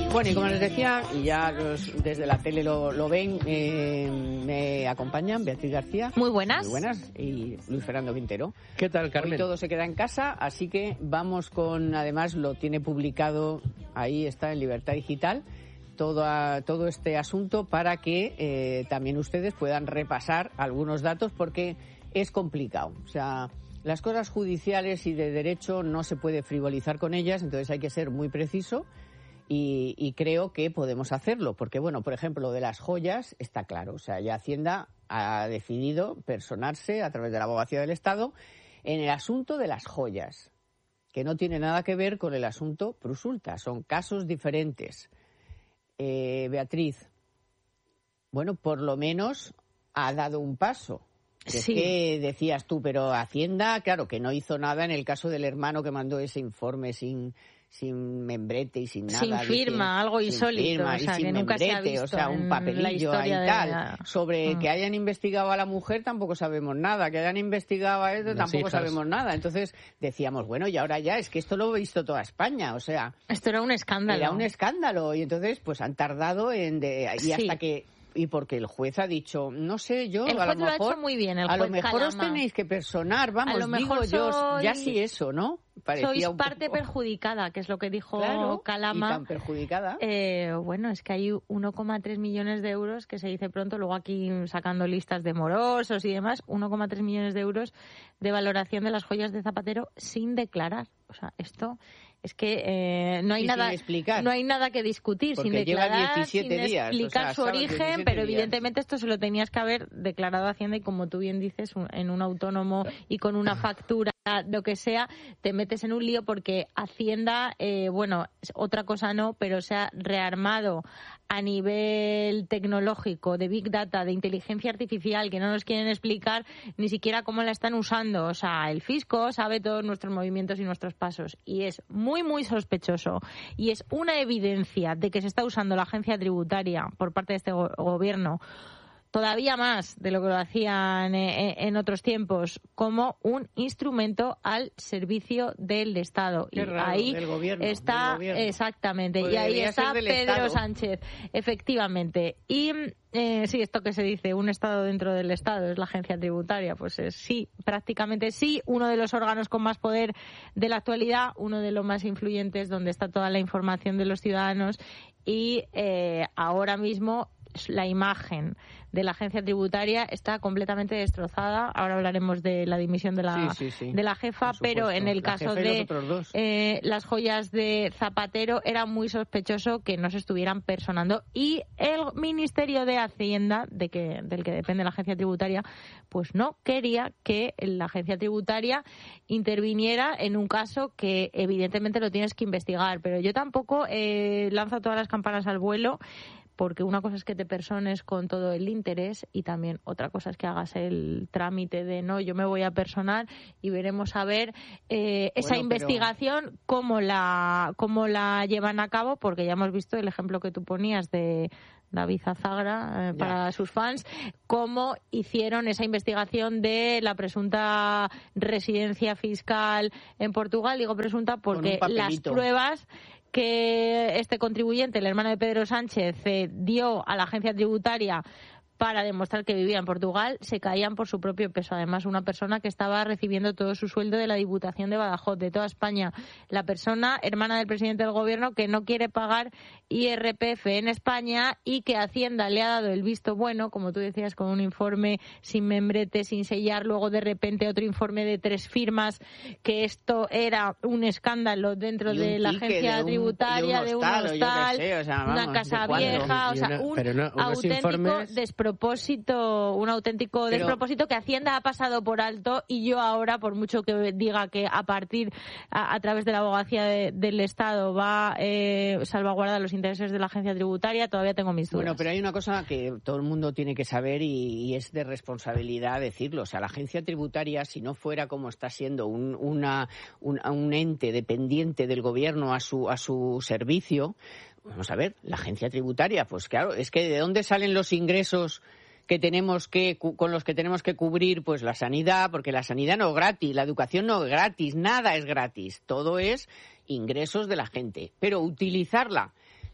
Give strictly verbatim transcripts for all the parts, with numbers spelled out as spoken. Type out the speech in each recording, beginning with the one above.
Bueno, y como les decía, y ya los, desde la tele lo, lo ven, eh, me acompañan Beatriz García. Muy buenas. Muy buenas. Y Luis Fernando Quintero. ¿Qué tal, Carmen? Hoy todo se queda en casa, así que vamos con, además lo tiene publicado, ahí está en Libertad Digital, todo, a, todo este asunto para que eh, también ustedes puedan repasar algunos datos porque es complicado. O sea, las cosas judiciales y de derecho no se puede frivolizar con ellas, entonces hay que ser muy preciso. Y, y creo que podemos hacerlo, porque, bueno, por ejemplo, lo de las joyas está claro. O sea, ya Hacienda ha decidido personarse a través de la Abogacía del Estado en el asunto de las joyas, que no tiene nada que ver con el asunto Prosulta. Son casos diferentes. Eh, Beatriz, bueno, por lo menos ha dado un paso. Que Sí. Es que decías tú, pero Hacienda, claro, que no hizo nada en el caso del hermano que mandó ese informe sin... sin membrete y sin nada. Sin firma, dice, algo sin insólito, firma, o sea, y sin que nunca membrete, se ha visto o sea, un en papelillo la ahí historia de tal. la... Sobre mm. que hayan investigado a la mujer tampoco sabemos nada, que hayan investigado a esto Las tampoco hijas. sabemos nada. Entonces decíamos, bueno, y ahora ya, es que esto lo ha visto toda España, o sea... Esto era un escándalo. Era un escándalo, y entonces pues han tardado en... De, y Sí. hasta que... Y porque el juez ha dicho, no sé, yo El a juez lo lo ha mejor... hecho muy bien, el a lo juez mejor os Calama. tenéis que personar, vamos, A lo mejor digo yo, soy- ya sí eso, ¿no? Parecía Sois un parte poco- perjudicada, que es lo que dijo Claro, Calama. y tan perjudicada. Eh, bueno, es que hay uno coma tres millones de euros, que se dice pronto, luego aquí sacando listas de morosos y demás, uno coma tres millones de euros de valoración de las joyas de Zapatero sin declarar. O sea, esto es que eh, no hay Y nada sin explicar. no hay nada que discutir, Porque sin lleva declarar, diecisiete sin días, o explicar sea, su estaba origen, diecisiete pero días. evidentemente esto se lo tenías que haber declarado a Hacienda y, como tú bien dices, un- en un autónomo y con una factura, lo que sea, te metes en un lío porque Hacienda, eh, bueno, otra cosa no, pero se ha rearmado a nivel tecnológico, de Big Data, de inteligencia artificial, que no nos quieren explicar ni siquiera cómo la están usando. O sea, el fisco sabe todos nuestros movimientos y nuestros pasos y es muy, muy sospechoso y es una evidencia de que se está usando la agencia tributaria por parte de este go- gobierno todavía más de lo que lo hacían eh, en otros tiempos, como un instrumento al servicio del Estado. Qué y raro, ahí del gobierno, está, del gobierno. exactamente, Pues y ahí debería está ser del Pedro Estado. Sánchez, efectivamente. Y eh, sí, esto que se dice, un Estado dentro del Estado, es la agencia tributaria, pues eh, sí, prácticamente sí, uno de los órganos con más poder de la actualidad, uno de los más influyentes, donde está toda la información de los ciudadanos y eh, ahora mismo la imagen de la agencia tributaria está completamente destrozada. Ahora hablaremos de la dimisión de la, Sí, sí, sí. de la jefa, Por pero supuesto. en el La caso jefa y los de otros dos. eh, las joyas de Zapatero era muy sospechoso que no se estuvieran personando y el Ministerio de Hacienda, de que, del que depende la agencia tributaria, pues no quería que la agencia tributaria interviniera en un caso que evidentemente lo tienes que investigar, pero yo tampoco eh, lanzo todas las campanas al vuelo, porque una cosa es que te persones con todo el interés y también otra cosa es que hagas el trámite de no, yo me voy a personar y veremos a ver eh, esa Bueno, investigación cómo la cómo la llevan a cabo, porque ya hemos visto el ejemplo que tú ponías de David Azagra, eh, para Ya. sus fans, cómo hicieron esa investigación de la presunta residencia fiscal en Portugal. Digo presunta porque Con un las papelito. pruebas que este contribuyente, el hermano de Pedro Sánchez, eh, dio a la agencia tributaria para demostrar que vivía en Portugal, se caían por su propio peso. Además, una persona que estaba recibiendo todo su sueldo de la Diputación de Badajoz, de toda España. La persona, hermana del presidente del Gobierno, que no quiere pagar I R P F en España y que Hacienda le ha dado el visto bueno, como tú decías, con un informe sin membrete, sin sellar, luego de repente otro informe de tres firmas, que esto era un escándalo dentro Y un de la ticket agencia de un- tributaria, de de un un hostal, o yo qué hostal, sé, o sea, una vamos, casa ¿de cuándo? vieja, o Y sea, una- un pero no, unos auténtico informes- despropósito, un auténtico Pero- despropósito que Hacienda ha pasado por alto y yo ahora, por mucho que diga que a partir, a, a través de la abogacía de- del Estado va eh, salvaguardar los intereses de la agencia tributaria, todavía tengo mis dudas. Bueno, pero hay una cosa que todo el mundo tiene que saber y, y es de responsabilidad decirlo. O sea, la agencia tributaria, si no fuera como está siendo un, una, un, un ente dependiente del gobierno a su, a su servicio, vamos a ver, la agencia tributaria, pues claro, es que ¿de dónde salen los ingresos que tenemos que con los que tenemos que cubrir pues la sanidad? Porque la sanidad no es gratis, la educación no es gratis, nada es gratis, todo es ingresos de la gente, pero utilizarla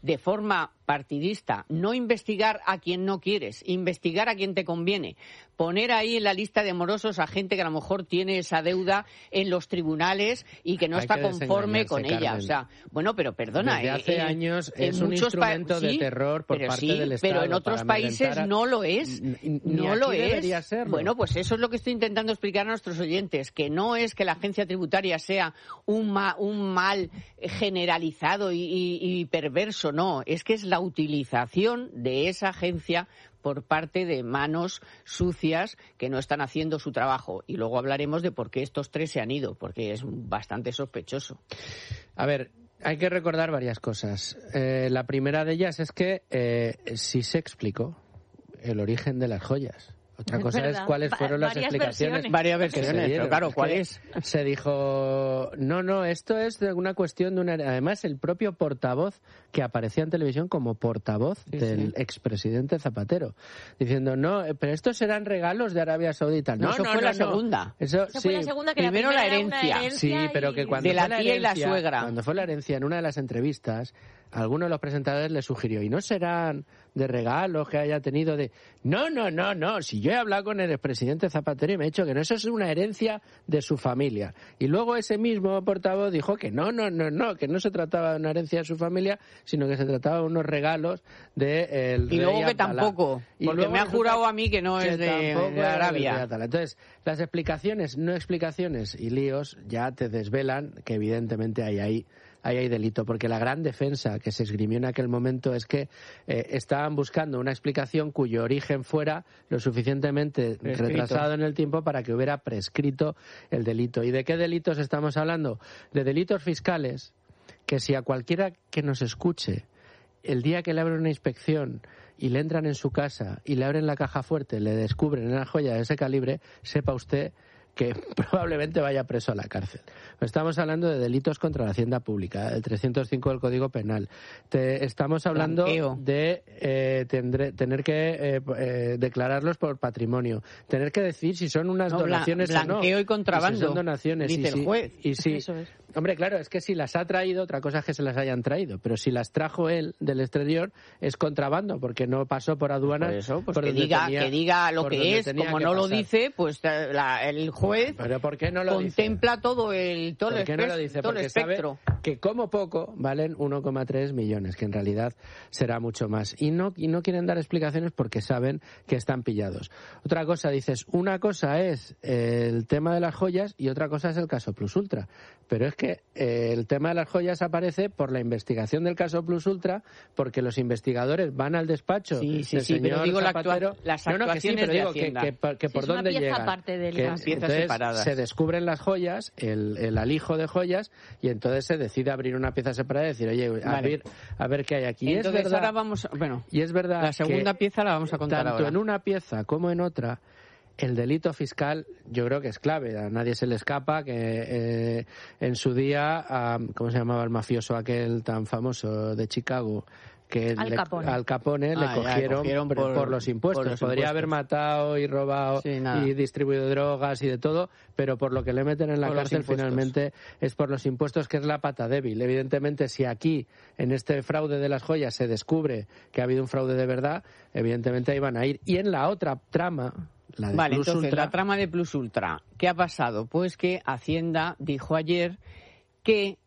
de forma partidista, no investigar a quien no quieres, investigar a quien te conviene, poner ahí en la lista de morosos a gente que a lo mejor tiene esa deuda en los tribunales y que no Hay está que conforme con desengañarse, ella. Carmen. O sea, bueno, pero perdona. Desde eh, hace eh, años en es un muchos pa- instrumento de sí, terror por pero parte sí, del Estado. pero en otros para países amedrentar a- no lo es. Ni- ni no aquí lo debería es. serlo. Bueno, pues eso es lo que estoy intentando explicar a nuestros oyentes, que no es que la agencia tributaria sea un, ma- un mal generalizado y, y- y perverso, no, es que es la utilización de esa agencia por parte de manos sucias que no están haciendo su trabajo. Y luego hablaremos de por qué estos tres se han ido, porque es bastante sospechoso. A ver, hay que recordar varias cosas. Eh, la primera de ellas es que eh, sí se explicó el origen de las joyas. Otra Es cosa verdad. es cuáles Va- fueron las varias explicaciones. versiones. Varias que se versiones, pero dieron. claro, ¿cuál Que es? Se dijo, no, no, esto es de una cuestión de una... Además, el propio portavoz que aparecía en televisión como portavoz Sí, del sí. expresidente Zapatero, diciendo, no, eh, pero estos serán regalos de Arabia Saudita. No, No, eso no, fue no, la no. segunda. Eso, Esa sí, fue la segunda, que Primero la, la primera era una herencia. herencia Sí, pero que y- cuando De la fue la tía y la herencia- suegra. Cuando fue la herencia en una de las entrevistas, alguno de los presentadores le sugirió, y no serán de regalos que haya tenido de... No, no, no, no, si yo he hablado con el expresidente Zapatero y me ha dicho que no, eso es una herencia de su familia. Y luego ese mismo portavoz dijo que no, no, no, no, que no se trataba de una herencia de su familia, sino que se trataba de unos regalos de el Y rey luego que Abdalá. tampoco, Y porque luego me ha resulta jurado a mí que no que es de, tampoco de era del Arabia. rey Abdalá. Entonces, las explicaciones, no explicaciones y líos ya te desvelan que evidentemente hay ahí ahí hay delito, porque la gran defensa que se esgrimió en aquel momento es que eh, estaban buscando una explicación cuyo origen fuera lo suficientemente Prescrito. retrasado en el tiempo para que hubiera prescrito el delito. ¿Y de qué delitos estamos hablando? De delitos fiscales que si a cualquiera que nos escuche el día que le abren una inspección y le entran en su casa y le abren la caja fuerte, le descubren una joya de ese calibre, sepa usted que probablemente vaya preso a la cárcel. Estamos hablando de delitos contra la hacienda pública, el trescientos cinco del Código Penal. Te, estamos hablando Blanqueo. de eh, tendré, tener que eh, eh, declararlos por patrimonio, tener que decir si son unas No, bla- donaciones o no. blanqueo y contrabando, si son donaciones. dice y el si- juez. Y si, Eso es. Hombre, claro, es que si las ha traído, otra cosa es que se las hayan traído, pero si las trajo él del exterior es contrabando, porque no pasó por aduanas. Por eso, pues por que donde diga, tenía- que diga lo por que donde es, tenía como que no lo pasar. dice, pues la- el juez Pero ¿por qué no lo dice? contempla todo el todo el, ¿Por qué no lo espes- dice? todo el Porque sabe espectro. que como poco valen uno coma tres millones, que en realidad será mucho más. Y no, y no quieren dar explicaciones porque saben que están pillados. Otra cosa, dices, una cosa es eh, el tema de las joyas y otra cosa es el caso Plus Ultra. Pero es que eh, el tema de las joyas aparece por la investigación del caso Plus Ultra, porque los investigadores van al despacho Sí, sí, del sí, pero señor digo la Zapatero. actua- las No, no, que sí, actuaciones pero de digo que, Hacienda. que, por- que Sí, por es una dónde pieza llegan. aparte del Que caso. Piezas entonces separadas. se descubren las joyas, el, el alijo de joyas, y entonces se decide abrir una pieza separada y decir, oye, a, Vale. ver, a ver qué hay aquí. Y es Entonces verdad, ahora vamos, bueno, y es verdad la segunda que pieza la vamos a contar tanto ahora. en una pieza como en otra, el delito fiscal yo creo que es clave. A nadie se le escapa que eh, en su día, a, ¿cómo se llamaba el mafioso aquel tan famoso de Chicago? Que Al le- Capone. al Capone Ah, le ya, cogieron, cogieron por, por- por los impuestos. por los Podría impuestos. haber matado y robado Sí, nada. y distribuido drogas y de todo, pero por lo que le meten en la Por los cárcel impuestos. finalmente es por los impuestos, que es la pata débil. Evidentemente, si aquí, en este fraude de las joyas, se descubre que ha habido un fraude de verdad, evidentemente ahí van a ir. Y en la otra trama, la de Vale, Plus entonces Ultra, la trama de Plus Ultra, ¿qué ha pasado? Pues que Hacienda dijo ayer que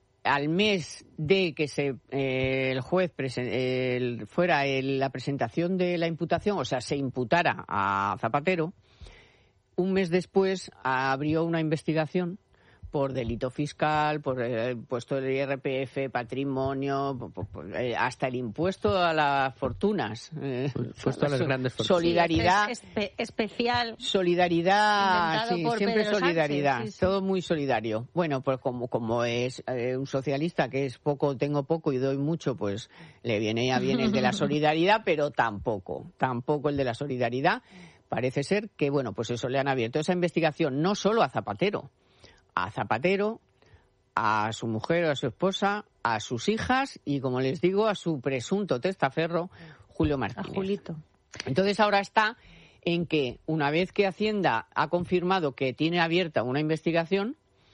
al mes de que se eh, el juez presen- el- fuera el- la presentación de la imputación, o sea, se imputara a Zapatero, un mes después abrió una investigación por delito fiscal, por el impuesto del I R P F, patrimonio, por- por- por- eh, hasta el impuesto a las fortunas. eh, Impuesto a las grandes fortunas. Solidaridad. Sí, es espe- especial. Solidaridad, Inventado sí, por siempre Pedro solidaridad, Sánchez, sí, sí. todo muy solidario. Bueno, pues como como es eh, un socialista que es poco, tengo poco y doy mucho, pues le viene a bien el de la solidaridad, pero tampoco, tampoco el de la solidaridad. Parece ser que, bueno, pues eso, le han abierto esa investigación no solo a Zapatero, a Zapatero, a su mujer o a su esposa, a sus hijas y, como les digo, a su presunto testaferro, Julio A Martínez. Julito. Entonces ahora está en que, una vez que Hacienda ha confirmado que tiene abierta una investigación,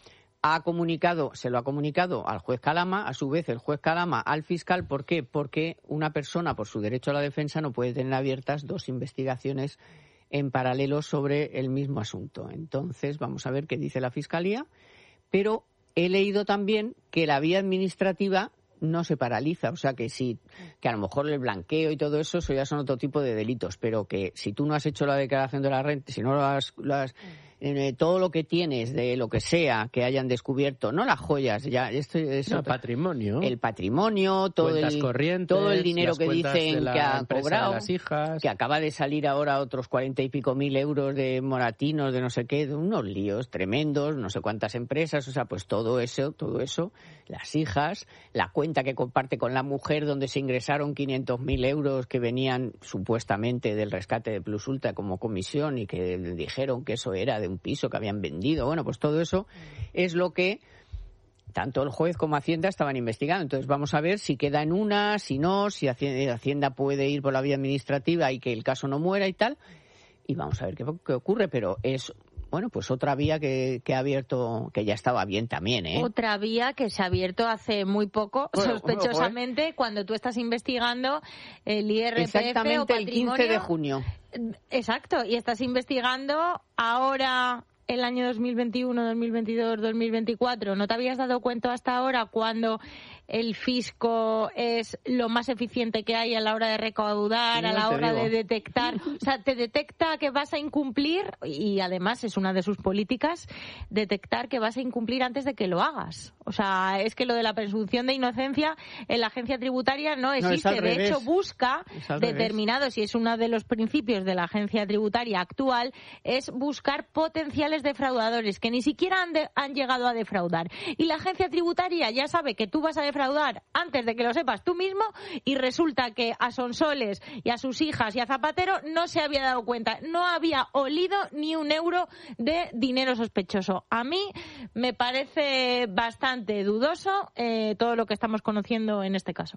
ha comunicado, se lo ha comunicado al juez Calama, a su vez el juez Calama al fiscal. ¿Por qué? Porque una persona, por su derecho a la defensa, no puede tener abiertas dos investigaciones en paralelo sobre el mismo asunto. Entonces, vamos a ver qué dice la Fiscalía, pero he leído también que la vía administrativa no se paraliza, o sea que sí, que a lo mejor el blanqueo y todo eso, eso ya son otro tipo de delitos, pero que si tú no has hecho la declaración de la renta, si no lo has, lo has eh, todo lo que tienes de lo que sea que hayan descubierto, no las joyas, ya esto es no, otro, patrimonio, el patrimonio, todo el corrientes, todo el dinero que dicen que ha cobrado, de las hijas, que acaba de salir ahora otros cuarenta y pico mil euros de moratinos, de no sé qué, de unos líos tremendos, no sé cuántas empresas, o sea, pues todo eso, todo eso, las hijas, la cuenta que comparte con la mujer donde se ingresaron quinientos mil euros que venían supuestamente del rescate de Plus Ultra como comisión y que dijeron que eso era de un piso que habían vendido. Bueno, pues todo eso es lo que tanto el juez como Hacienda estaban investigando. Entonces vamos a ver si queda en una, si no, si Hacienda puede ir por la vía administrativa y que el caso no muera y tal. Y vamos a ver qué, qué ocurre, pero es... Bueno, pues otra vía que, que ha abierto, que ya estaba bien también, ¿eh? Otra vía que se ha abierto hace muy poco, bueno, sospechosamente, bueno, pues, cuando tú estás investigando el I R P F exactamente o patrimonio. El quince de junio. Exacto, y estás investigando ahora el año dos mil veintiuno, dos mil veintidós, dos mil veinticuatro. ¿No te habías dado cuenta hasta ahora cuando el fisco es lo más eficiente que hay a la hora de recaudar, sí, a la hora digo. de detectar? O sea, te detecta que vas a incumplir y además es una de sus políticas, detectar que vas a incumplir antes de que lo hagas. O sea, es que lo de la presunción de inocencia en la agencia tributaria no existe. No, de hecho, busca determinados, y es uno de los principios de la agencia tributaria actual, es buscar potenciales defraudadores que ni siquiera han, de, han llegado a defraudar. Y la agencia tributaria ya sabe que tú vas a defraudar antes de que lo sepas tú mismo y resulta que a Sonsoles y a sus hijas y a Zapatero no se había dado cuenta, no había olido ni un euro de dinero sospechoso. A mí me parece bastante dudoso eh, todo lo que estamos conociendo en este caso.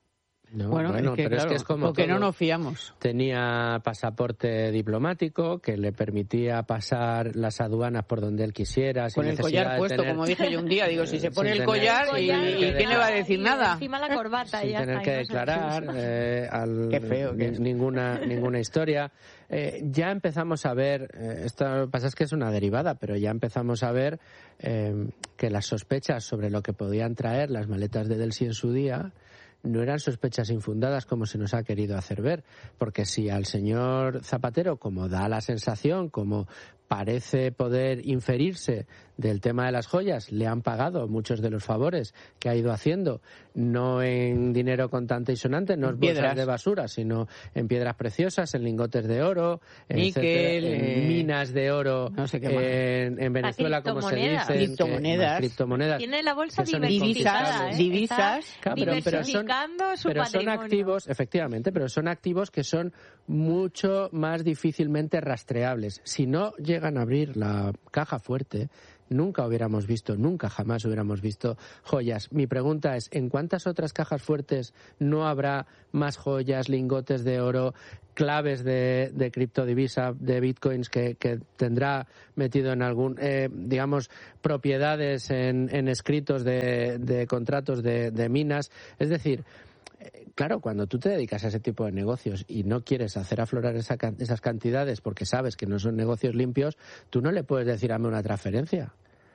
No, bueno, bueno, es que, pero claro, es que es como porque no nos fiamos. Tenía pasaporte diplomático que le permitía pasar las aduanas por donde él quisiera. Con sin el collar puesto, tener... como dije yo un día, digo, si se pone el collar, el collar y, y ¿quién le va a decir y nada? Encima la corbata sin y ya tener está, que no declarar eh, al, Qué feo que es. ninguna ninguna historia. Eh, ya empezamos a ver, eh, esto lo que pasa es que es una derivada, pero ya empezamos a ver eh, que las sospechas sobre lo que podían traer las maletas de Delsi en su día no eran sospechas infundadas como se nos ha querido hacer ver, porque si al señor Zapatero, como da la sensación, como parece poder inferirse del tema de las joyas, le han pagado muchos de los favores que ha ido haciendo, no en dinero contante y sonante, no en bolsas de basura, sino en piedras preciosas, en lingotes de oro, níquel, en eh, minas de oro, no sé qué en, en Venezuela, como se dice, criptomonedas. criptomonedas. Tiene la bolsa divisas, ¿eh? divisas, claro, pero, pero son, su pero son activos, efectivamente, pero son activos que son mucho más difícilmente rastreables. Si no llegan a abrir la caja fuerte, nunca hubiéramos visto, nunca jamás hubiéramos visto joyas. Mi pregunta es, ¿en cuántas otras cajas fuertes no habrá más joyas, lingotes de oro, claves de, de criptodivisa, de bitcoins que, que tendrá metido en algún, eh, digamos, propiedades en, en escritos de, de contratos de, de minas? Es decir, claro, cuando tú te dedicas a ese tipo de negocios y no quieres hacer aflorar esa, esas cantidades porque sabes que no son negocios limpios, tú no le puedes decir, hazme una transferencia.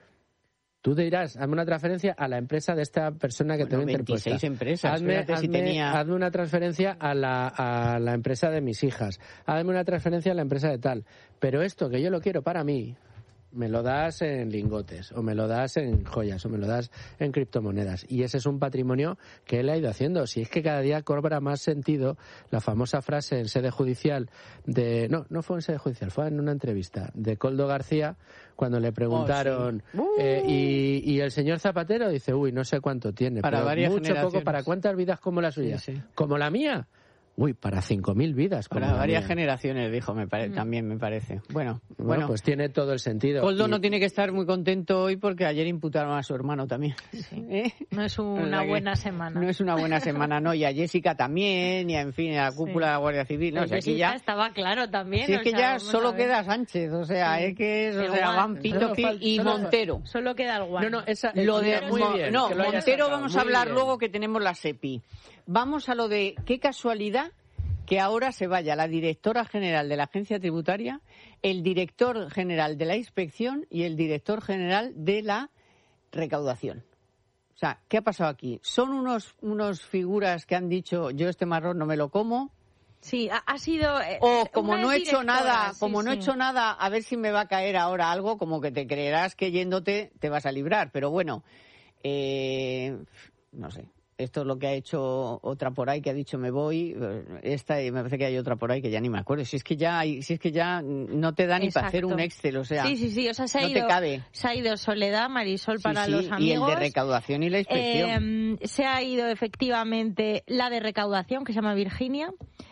Tú te dirás, hazme una transferencia a la empresa de esta persona que bueno, tengo interpuesta. veintiséis empresas. Hazme, hazme, si tenía... hazme una transferencia a la, a la empresa de mis hijas. Hazme una transferencia a la empresa de tal. Pero esto que yo lo quiero para mí, me lo das en lingotes, o me lo das en joyas, o me lo das en criptomonedas. Y ese es un patrimonio que él ha ido haciendo. Si es que cada día cobra más sentido la famosa frase en sede judicial de... No, no fue en sede judicial, fue en una entrevista de Koldo García, cuando le preguntaron... Oh, sí. uh. eh, y, y el señor Zapatero dice, uy, no sé cuánto tiene, para pero varias mucho poco, ¿para cuántas vidas como la suya? Sí, sí. ¿Como la mía? Uy, para cinco mil vidas. Para varias generaciones, dijo, me pare- mm. también me parece. Bueno, bueno, bueno, pues tiene todo el sentido. Coldo y... no tiene que estar muy contento hoy porque ayer imputaron a su hermano también. Sí. ¿Eh? No es una buena semana. No es una buena semana, no. Y a Jessica también, y a, en fin, a la cúpula sí. de la Guardia Civil. No, o sea, aquí ya estaba claro también. Si es o que sea, ya solo queda Sánchez, o sea, sí. es que es, o sea, van Pito y solo, Montero. Solo queda el guante. No, no, esa, lo de, muy bien, no, Montero vamos a hablar bien. luego que tenemos la SEPI. Vamos a lo de qué casualidad que ahora se vaya la directora general de la Agencia Tributaria, el director general de la Inspección y el director general de la Recaudación. O sea, ¿qué ha pasado aquí? Son unos unos figuras que han dicho, yo este marrón no me lo como. Sí, ha, ha sido... Eh, o como no he hecho nada, sí, como sí. no he hecho nada, a ver si me va a caer ahora algo, como que te creerás que yéndote te vas a librar. Pero bueno, eh, no sé. Esto es lo que ha hecho otra por ahí que ha dicho me voy, esta y me parece que hay otra por ahí que ya ni me acuerdo. Si es que ya, hay, si es que ya no te da ni para hacer un Excel, o sea, sí, sí, sí, o sea, se ha no ido, te cabe. Se ha ido Soledad, Marisol sí, para sí, los amigos. Y el de recaudación y la inspección. Eh, se ha ido efectivamente la de recaudación que se llama Virginia.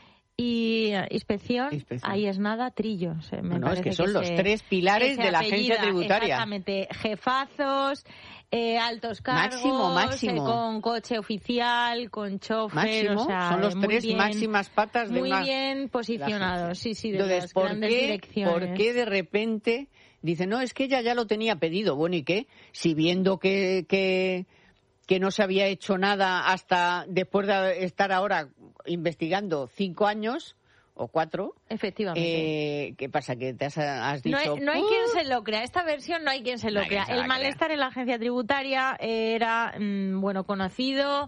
Y inspección, inspección, ahí es nada, trillos. Me no, parece es que son que los se, tres pilares de la apellida, agencia tributaria. Exactamente, jefazos, eh, altos cargos, máximo, máximo. Eh, con coche oficial, con chofer, máximo, o sea, son los tres bien, máximas patas de muy una... bien posicionados, sí, sí, de Entonces, las ¿por grandes qué, direcciones. ¿por qué de repente dice, no, es que ella ya lo tenía pedido? Bueno, ¿y qué? Si viendo que... que que no se había hecho nada hasta después de estar ahora investigando cinco años o cuatro. Efectivamente. Eh, ¿Qué pasa? ¿Que te has, has dicho? No hay, no hay quien se lo crea. Esta versión no hay quien se lo no crea. El malestar crea. en la agencia tributaria era, mmm, bueno, conocido.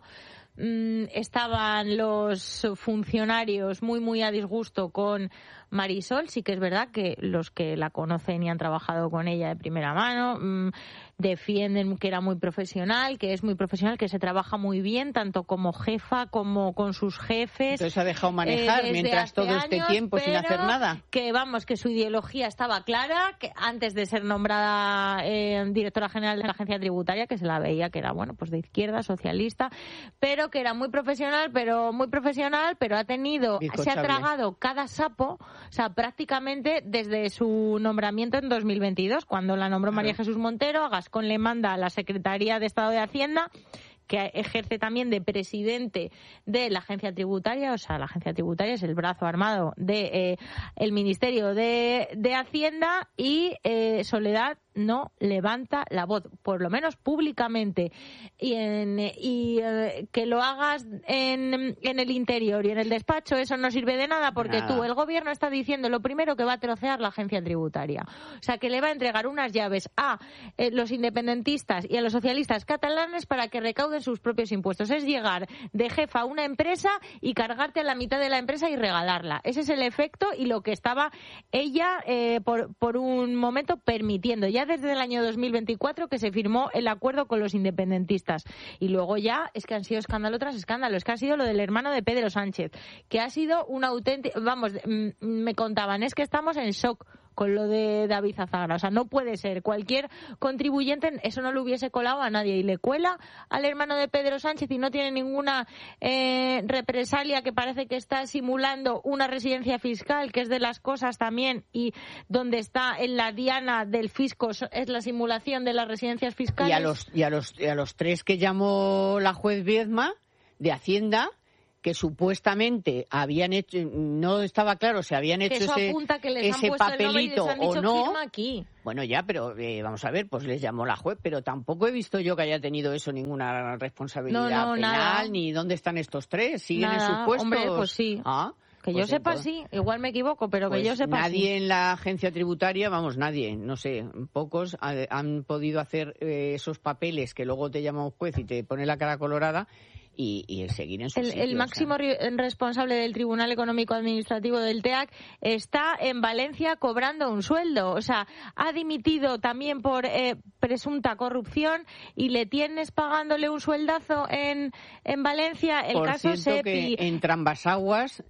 Mm, estaban los funcionarios muy, muy a disgusto con Marisol. Sí que es verdad que los que la conocen y han trabajado con ella de primera mano mmm, defienden que era muy profesional, que es muy profesional, que se trabaja muy bien, tanto como jefa como con sus jefes. Entonces ha dejado manejar eh, mientras todo años, este tiempo sin hacer nada. Que vamos, que su ideología estaba clara, que antes de ser nombrada eh, directora general de la agencia tributaria, que se la veía que era, bueno, pues de izquierda, socialista, pero que era muy profesional, pero muy profesional, pero ha tenido, se ha tragado cada sapo, o sea, prácticamente desde su nombramiento en dos mil veintidós, cuando la nombró María Jesús Montero, a Gascón le manda a la Secretaría de Estado de Hacienda, que ejerce también de presidente de la agencia tributaria, o sea, la agencia tributaria es el brazo armado de eh, el Ministerio de, de Hacienda, y eh, Soledad no levanta la voz, por lo menos públicamente, y, en, y eh, que lo hagas en, en el interior y en el despacho, eso no sirve de nada, porque nada. Tú, el gobierno está diciendo lo primero que va a trocear la agencia tributaria, o sea, que le va a entregar unas llaves a eh, los independentistas y a los socialistas catalanes para que recauden sus propios impuestos. Es llegar de jefa a una empresa y cargarte a la mitad de la empresa y regalarla. Ese es el efecto y lo que estaba ella eh, por, por un momento permitiendo. Ya desde el año dos mil veinticuatro que se firmó el acuerdo con los independentistas. Y luego ya es que han sido escándalo tras escándalo. Es que ha sido lo del hermano de Pedro Sánchez, que ha sido un auténtico... Vamos, me contaban, es que estamos en shock con lo de David Azagra. O sea, no puede ser. Cualquier contribuyente, eso no le hubiese colado a nadie. Y le cuela al hermano de Pedro Sánchez y no tiene ninguna eh, represalia, que parece que está simulando una residencia fiscal, que es de las cosas también, y donde está en la diana del fisco es la simulación de las residencias fiscales. Y a los, y a los, y a los tres que llamó la juez Viedma de Hacienda, que supuestamente habían hecho, no estaba claro si habían hecho eso ese, que les ese han papelito han dicho, o no. Firma aquí. Bueno, ya, pero eh, vamos a ver, pues les llamó la juez, pero tampoco he visto yo que haya tenido eso ninguna responsabilidad no, no, penal, nada. Ni dónde están estos tres, siguen nada, en sus puestos. Hombre, pues sí. Ah, que pues yo sepa entonces, sí, igual me equivoco, pero pues que yo sepa nadie sí. en la agencia tributaria, vamos, nadie, no sé, pocos ha, han podido hacer eh, esos papeles que luego te llama un juez y te pone la cara colorada. Y, y el seguir en su el, sitio, el máximo o sea. responsable del Tribunal Económico Administrativo del T E A C está en Valencia cobrando un sueldo. O sea, ha dimitido también por eh, presunta corrupción y le tienes pagándole un sueldazo en, en Valencia. El por caso cierto, Sepi. Que en Trambasaguas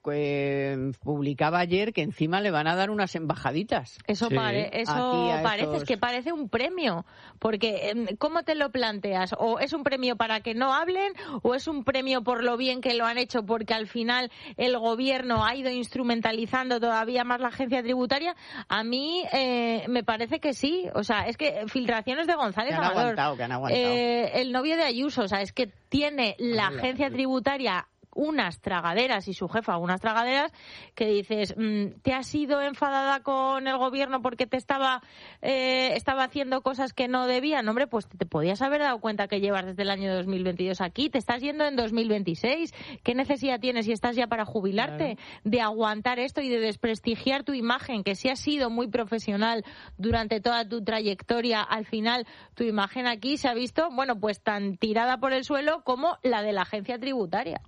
eh, publicaba ayer que encima le van a dar unas embajaditas. Eso, sí. pare, eso parece, estos... es que parece un premio. Porque, ¿cómo te lo planteas? ¿O es un premio para que no hablen o es un premio por lo bien que lo han hecho porque al final el gobierno ha ido instrumentalizando todavía más la agencia tributaria. A mí eh, me parece que sí. O sea, es que filtraciones de González que han Amador, aguantado, que han aguantado. Eh, el novio de Ayuso, o sea, es que tiene la agencia tributaria unas tragaderas y su jefa unas tragaderas que dices, mmm, ¿te has ido enfadada con el gobierno porque te estaba eh, estaba haciendo cosas que no debían? Hombre, pues te podías haber dado cuenta que llevas desde el año dos mil veintidós aquí, te estás yendo en dos mil veintiséis. ¿Qué necesidad tienes si estás ya para jubilarte? Claro. De aguantar esto y de desprestigiar tu imagen, que si has sido muy profesional durante toda tu trayectoria, al final tu imagen aquí se ha visto, bueno, pues tan tirada por el suelo como la de la agencia tributaria.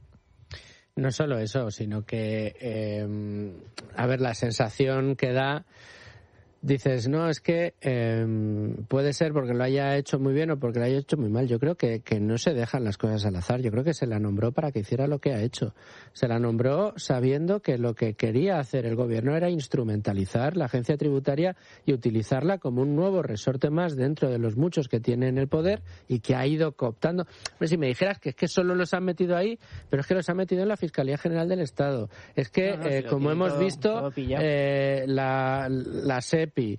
No solo eso, sino que, eh, a ver, la sensación que da, dices, no, es que eh, puede ser porque lo haya hecho muy bien o porque lo haya hecho muy mal. Yo creo que, que no se dejan las cosas al azar. Yo creo que se la nombró para que hiciera lo que ha hecho. Se la nombró sabiendo que lo que quería hacer el gobierno era instrumentalizar la agencia tributaria y utilizarla como un nuevo resorte más dentro de los muchos que tiene en el poder y que ha ido cooptando. Pero si me dijeras que es que solo los han metido ahí, pero es que los han metido en la Fiscalía General del Estado. Es que, no, no, eh, como hemos todo, visto, todo eh, la, la S E P,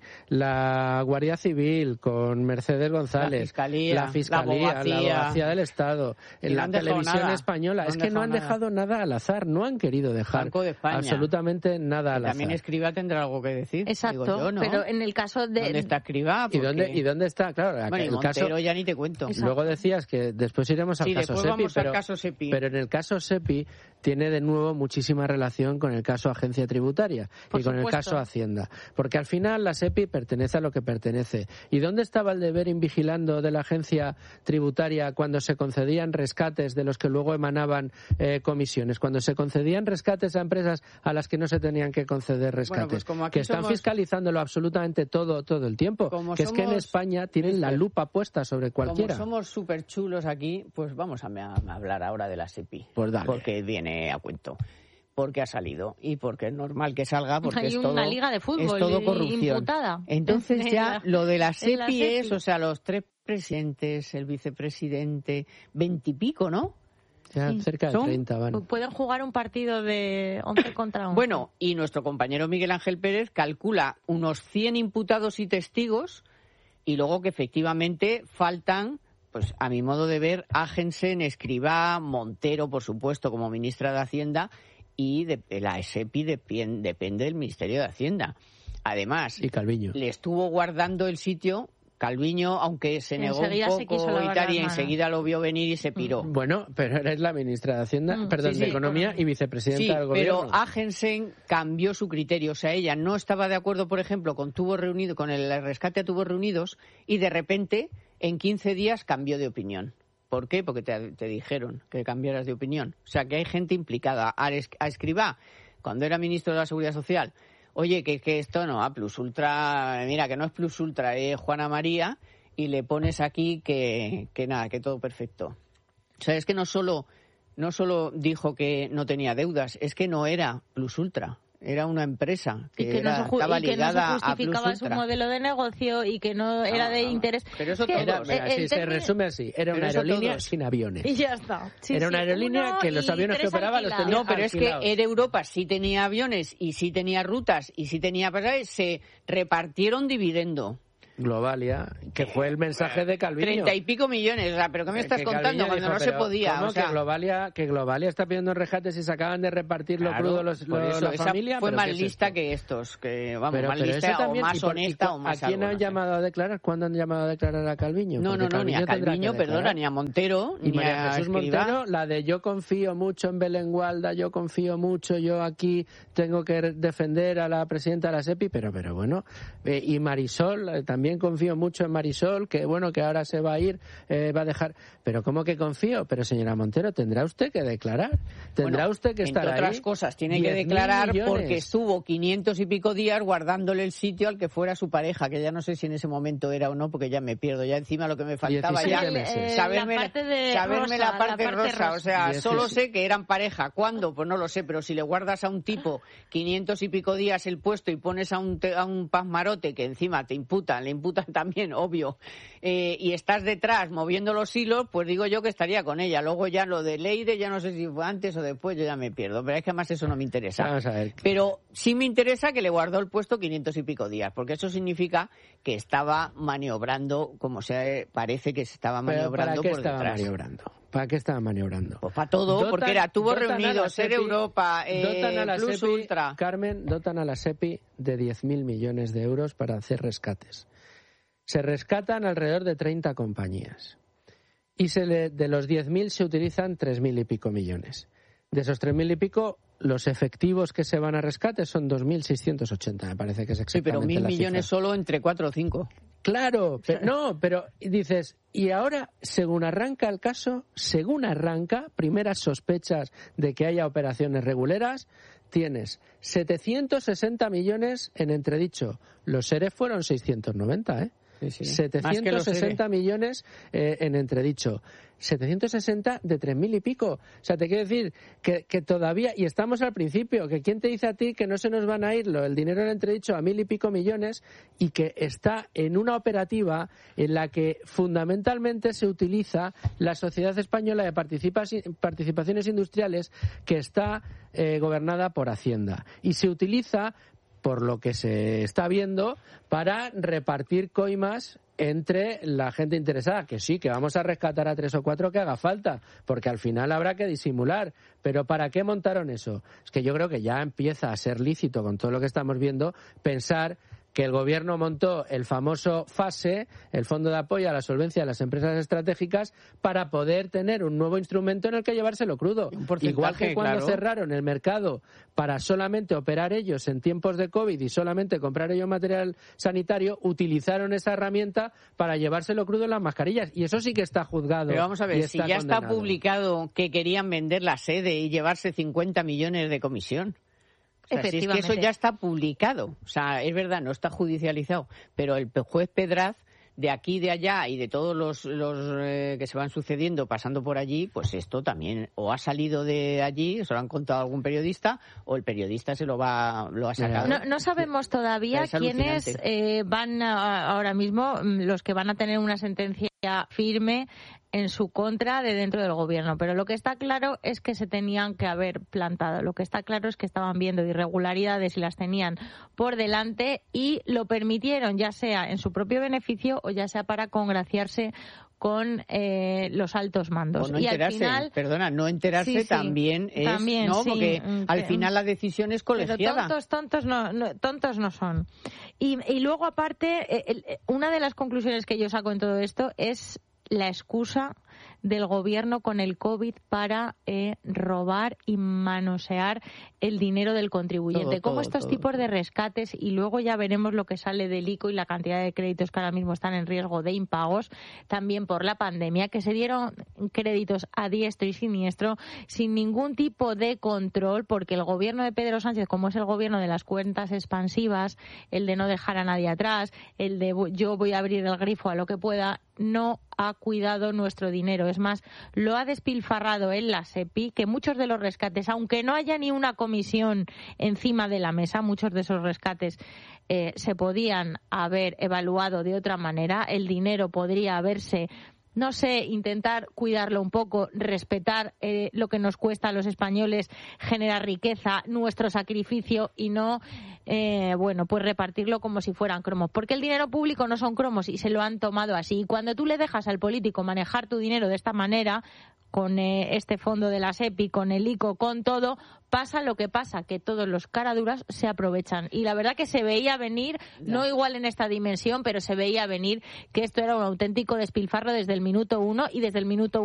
la Guardia Civil con Mercedes González, la Fiscalía, la, fiscalía, la, la Abogacía del Estado, en la Televisión nada. Española. No es que no han nada. dejado nada al azar, no han querido dejar absolutamente nada al azar. También Escrivá tendrá algo que decir. Exacto, digo yo, ¿no? Pero en el caso de... ¿Dónde está Escrivá? ¿Y dónde, ¿Y dónde está? Claro, bueno, el y caso... ya ni te cuento. Exacto. Luego decías que después iremos al sí, caso después SEPI, vamos pero, al caso SEPI. pero en el caso SEPI tiene de nuevo muchísima relación con el caso Agencia Tributaria Por y con supuesto. el caso Hacienda. Porque al final la SEPI pertenece a lo que pertenece. ¿Y dónde estaba el deber invigilando de la Agencia Tributaria cuando se concedían rescates de los que luego emanaban eh, comisiones? Cuando se concedían rescates a empresas a las que no se tenían que conceder rescates. Bueno, pues que están somos... fiscalizándolo absolutamente todo todo el tiempo. Como que somos... es que en España tienen la lupa puesta sobre cualquiera. Como somos súper chulos aquí, pues vamos a, a hablar ahora de la SEPI. Pues dale. Porque viene a cuento. Porque ha salido y porque es normal que salga porque hay es una todo, liga de fútbol es todo corrupción. Imputada. Entonces ya lo de la SEPI, la SEPI es, o sea, los tres presidentes, el vicepresidente, veintipico, ¿no? Ya sí. cerca de treinta van. Pueden jugar un partido de once contra once. Bueno, y nuestro compañero Miguel Ángel Pérez calcula unos cien imputados y testigos y luego que efectivamente faltan, pues a mi modo de ver, Agensen, Escrivá, Montero, por supuesto, como ministra de Hacienda, y de, la SEPI depende, depende del Ministerio de Hacienda. Además, y Calviño. Le estuvo guardando el sitio Calviño, aunque se negó enseguida un poco y tal, y enseguida lo vio venir y se piró. Bueno, pero eres la ministra de Hacienda, mm. perdón, sí, sí, de Economía pero, y vicepresidenta sí, del Gobierno. Pero Agensen cambió su criterio. O sea, ella no estaba de acuerdo, por ejemplo, con Tubos Reunidos, con el rescate a Tubos Reunidos, y de repente, en quince días, cambió de opinión. ¿Por qué? Porque te, te dijeron que cambiaras de opinión. O sea, que hay gente implicada. A, a Escrivá, cuando era ministro de la Seguridad Social, oye, que, que esto no, a Plus Ultra, mira, que no es Plus Ultra, es Juana María, y le pones aquí que, que nada, que todo perfecto. O sea, es que no solo, no solo dijo que no tenía deudas, es que no era Plus Ultra. Era una empresa que, que era, no se, estaba y que ligada no se justificaba a Plus Ultra. Su modelo de negocio y que no era no, de interés. Pero eso que todo, era, mira, si se resume así, era una aerolínea sin aviones. Y ya está. Sí, era sí, una aerolínea que los aviones que operaba los tenía No, pero alquilados. Es que Air Europa sí tenía aviones y sí tenía rutas y sí tenía pasajes, se repartieron dividendo. Globalia, que fue el mensaje de Calviño. Treinta y pico millones, o sea, ¿pero qué me estás que contando cuando dijo, no se podía? ¿cómo o sea, que Globalia, que Globalia está pidiendo rescates y se acaban de repartir claro, lo crudo los, por lo, eso, la esa familia? Fue más es lista esto? que estos, que vamos, pero, más pero lista también, o más por, honesta por, o más ¿A quién algo, han no llamado sé. a declarar? ¿Cuándo han llamado a declarar a Calviño? No, no, no, Calviño ni a Calviño, perdona, ni a Montero, y ni María a Jesús Escrivá. Montero, la de yo confío mucho en Belén Gualda, yo confío mucho, yo aquí tengo que defender a la presidenta de la SEPI, pero pero bueno, eh, y Marisol, eh, también confío mucho en Marisol, que bueno, que ahora se va a ir, eh, va a dejar, pero ¿cómo que confío? Pero señora Montero, tendrá usted que declarar, tendrá bueno, usted que estar ahí. Entre otras cosas, tiene que declarar porque estuvo quinientos y pico días guardándole el sitio al que fuera su pareja, que ya no sé si en ese momento era o no, porque ya me pierdo, ya encima lo que me faltaba ya eh, saberme la parte, de saberme rosa, la parte, la parte rosa, rosa, o sea, dieciséis solo sé que eran pareja. ¿Cuándo? Pues no lo sé, pero si le guardas a un tipo quinientos y pico días el puesto y pones a un, te, a un pasmarote que encima te imputan, le imputan también, obvio, eh, y estás detrás moviendo los hilos, pues digo yo que estaría con ella. Luego ya lo de Leire, ya no sé si fue antes o después, yo ya me pierdo, pero es que además eso no me interesa. Vamos a ver. Pero sí me interesa que le guardó el puesto quinientos y pico días, porque eso significa que estaba maniobrando, como se parece que se estaba maniobrando ¿Para qué por estaba detrás. maniobrando? ¿Para qué estaba maniobrando? Pues para todo, dotan, porque era tuvo reunido Ser Europa, eh, Plus SEPI, Ultra. Carmen, dotan a la SEPI de diez mil millones de euros para hacer rescates. Se rescatan alrededor de treinta compañías. Y se le, de los diez mil se utilizan tres mil y pico millones. De esos tres mil y pico, los efectivos que se van a rescate son dos mil seiscientos ochenta, me parece que es exactamente la cifra. Sí, pero mil millones solo entre cuatro o cinco. Claro, pero, no, pero dices, y ahora, según arranca el caso, según arranca, primeras sospechas de que haya operaciones reguleras, tienes setecientos sesenta millones en entredicho. Los S E R E fueron seiscientos noventa, ¿eh? Sí, sí. setecientos sesenta millones eh, en entredicho. setecientos sesenta de tres mil y pico. O sea, te quiero decir que, que todavía, y estamos al principio, que quién te dice a ti que no se nos van a ir lo, el dinero en entredicho a mil y pico millones y que está en una operativa en la que fundamentalmente se utiliza la Sociedad Española de Participaciones Industriales, que está eh, gobernada por Hacienda. Y se utiliza, por lo que se está viendo, para repartir coimas entre la gente interesada, que sí, que vamos a rescatar a tres o cuatro que haga falta, porque al final habrá que disimular. Pero ¿para qué montaron eso? Es que yo creo que ya empieza a ser lícito, con todo lo que estamos viendo, pensar que el gobierno montó el famoso FASE, el Fondo de Apoyo a la Solvencia de las Empresas Estratégicas, para poder tener un nuevo instrumento en el que llevárselo crudo. Igual que cuando claro. cerraron el mercado para solamente operar ellos en tiempos de COVID y solamente comprar ellos material sanitario, utilizaron esa herramienta para llevárselo crudo en las mascarillas. Y eso sí que está juzgado. Pero vamos a ver, si ya condenado. Está publicado que querían vender la sede y llevarse cincuenta millones de comisión. O sea, si es que eso ya está publicado. O sea, es verdad, no está judicializado. Pero el juez Pedraz, de aquí, de allá y de todos los, los eh, que se van sucediendo pasando por allí, pues esto también o ha salido de allí, se lo han contado a algún periodista, o el periodista se lo va lo ha sacado. No, no sabemos todavía quiénes eh, van a, ahora mismo, los que van a tener una sentencia firme en su contra de dentro del gobierno, pero lo que está claro es que se tenían que haber plantado, lo que está claro es que estaban viendo irregularidades y las tenían por delante y lo permitieron, ya sea en su propio beneficio o ya sea para congraciarse con eh, los altos mandos. O no y enterarse, al final, perdona, no enterarse sí, sí, también es, también, ¿no? Sí, porque al que, final la decisión es colegiada. Pero tontos, tontos no, no, tontos no son. Y, y luego aparte, eh, eh, una de las conclusiones que yo saco en todo esto es la excusa del gobierno con el COVID para eh, robar y manosear el dinero del contribuyente. Todo, Como todo, estos todo. tipos de rescates, y luego ya veremos lo que sale del I C O y la cantidad de créditos que ahora mismo están en riesgo de impagos, también por la pandemia, que se dieron créditos a diestro y siniestro sin ningún tipo de control, porque el gobierno de Pedro Sánchez, como es el gobierno de las cuentas expansivas, el de no dejar a nadie atrás, el de yo voy a abrir el grifo a lo que pueda, no ha cuidado nuestro dinero. Es más, lo ha despilfarrado en la SEPI, que muchos de los rescates, aunque no haya ni una comisión encima de la mesa, muchos de esos rescates eh, se podían haber evaluado de otra manera. El dinero podría haberse, no sé, intentar cuidarlo un poco, respetar eh, lo que nos cuesta a los españoles, generar riqueza, nuestro sacrificio y no, eh, bueno, pues repartirlo como si fueran cromos. Porque el dinero público no son cromos y se lo han tomado así. Y cuando tú le dejas al político manejar tu dinero de esta manera, con eh, este fondo de la SEPI, con el I C O, con todo, pasa lo que pasa, que todos los caraduras se aprovechan. Y la verdad que se veía venir, ya. No igual en esta dimensión, pero se veía venir que esto era un auténtico despilfarro desde el minuto uno y desde el minuto